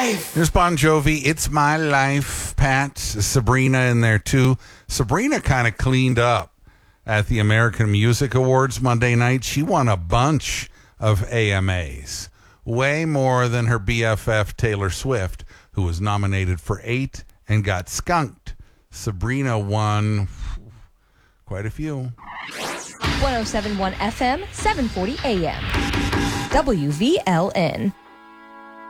life. There's Bon Jovi, It's My Life, Pat, Sabrina in there too. Sabrina kind of cleaned up at the American Music Awards Monday night. She won a bunch of AMAs, way more than her BFF Taylor Swift, who was nominated for 8 and got skunked. Sabrina won quite a few. 107.1 FM, 740 AM. WVLN.